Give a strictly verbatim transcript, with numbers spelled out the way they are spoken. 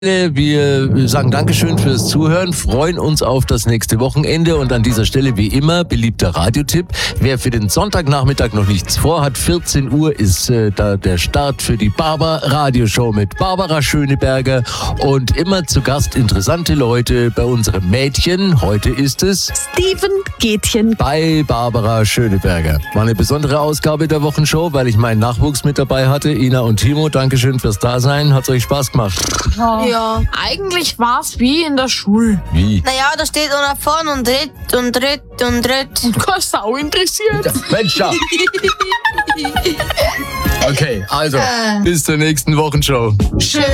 Wir sagen Dankeschön fürs Zuhören, freuen uns auf das nächste Wochenende und an dieser Stelle wie immer beliebter Radiotipp. Wer für den Sonntagnachmittag noch nichts vorhat, vierzehn Uhr ist äh, da der Start für die Barber Radioshow mit Barbara Schöneberger und immer zu Gast interessante Leute bei unserem Mädchen. Heute ist es Steven Gätchen bei Barbara Schöneberger. War eine besondere Ausgabe der Wochenshow, weil ich meinen Nachwuchs mit dabei hatte. Ina und Timo, Dankeschön fürs Dasein. Hat's euch Spaß gemacht? Ja. Ja. Eigentlich war's wie in der Schule. Wie? Naja, da steht einer vorne und redet und redet und redet. Und keine Sau interessiert. Mensch, ja. Okay, also, bis zur nächsten Wochenshow. Schön.